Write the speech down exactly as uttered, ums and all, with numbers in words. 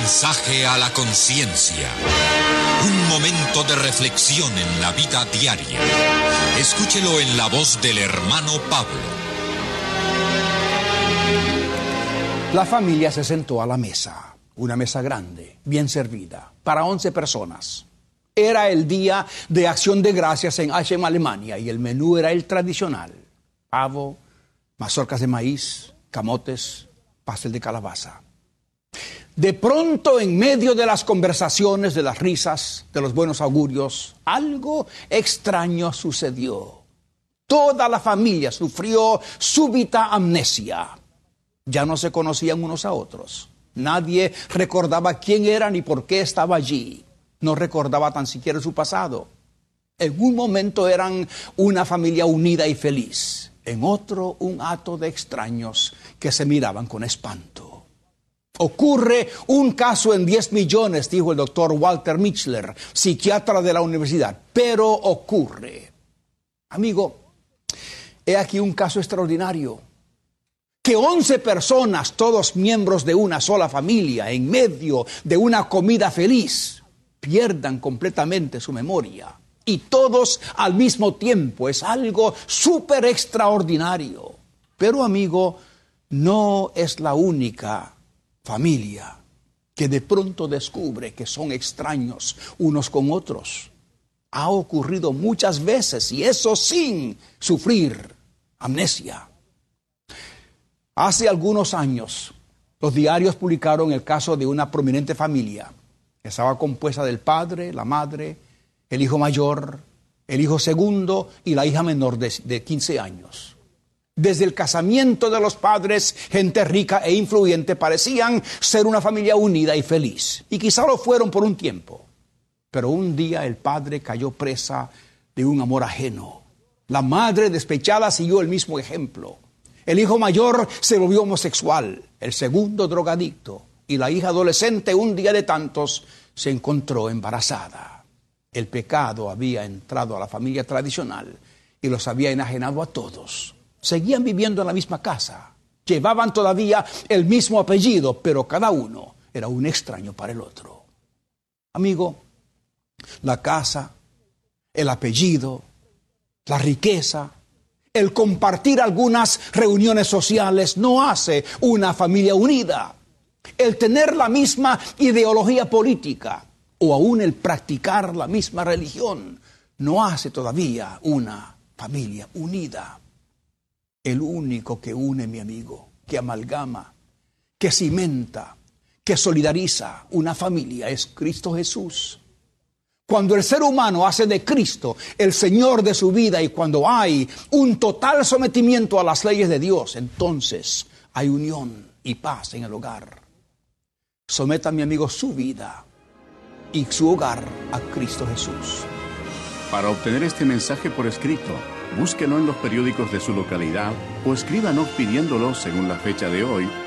Mensaje a la conciencia. Un momento de reflexión en la vida diaria. Escúchelo en la voz del hermano Pablo. La familia se sentó a la mesa, una mesa grande, bien servida, para once personas. Era el día de Acción de Gracias en Aachen, Alemania, y el menú era el tradicional: pavo, mazorcas de maíz, camotes, pastel de calabaza. De pronto, en medio de las conversaciones, de las risas, de los buenos augurios, algo extraño sucedió. Toda la familia sufrió súbita amnesia. Ya no se conocían unos a otros. Nadie recordaba quién era ni por qué estaba allí. No recordaba tan siquiera su pasado. En un momento eran una familia unida y feliz. En otro, un hato de extraños que se miraban con espanto. Ocurre un caso en diez millones, dijo el doctor Walter Michler, psiquiatra de la universidad. Pero ocurre. Amigo, he aquí un caso extraordinario. Que once personas, todos miembros de una sola familia, en medio de una comida feliz, pierdan completamente su memoria. Y todos al mismo tiempo. Es algo súper extraordinario. Pero, amigo, no es la única familia que de pronto descubre que son extraños unos con otros. Ha ocurrido muchas veces, y eso sin sufrir amnesia. Hace algunos años, los diarios publicaron el caso de una prominente familia que estaba compuesta del padre, la madre, el hijo mayor, el hijo segundo y la hija menor de, de quince años. Desde el casamiento de los padres, gente rica e influyente, parecían ser una familia unida y feliz. Y quizá lo fueron por un tiempo. Pero un día el padre cayó presa de un amor ajeno. La madre, despechada, siguió el mismo ejemplo. El hijo mayor se volvió homosexual, el segundo drogadicto, y la hija adolescente, un día de tantos, se encontró embarazada. El pecado había entrado a la familia tradicional y los había enajenado a todos. Seguían viviendo en la misma casa, llevaban todavía el mismo apellido, pero cada uno era un extraño para el otro. Amigo, la casa, el apellido, la riqueza, el compartir algunas reuniones sociales no hace una familia unida. El tener la misma ideología política o aún el practicar la misma religión no hace todavía una familia unida. El único que une, mi amigo, que amalgama, que cimenta, que solidariza una familia es Cristo Jesús. Cuando el ser humano hace de Cristo el Señor de su vida y cuando hay un total sometimiento a las leyes de Dios, entonces hay unión y paz en el hogar. Someta, mi amigo, su vida y su hogar a Cristo Jesús. Para obtener este mensaje por escrito, búsquelo en los periódicos de su localidad o escríbanos pidiéndolo según la fecha de hoy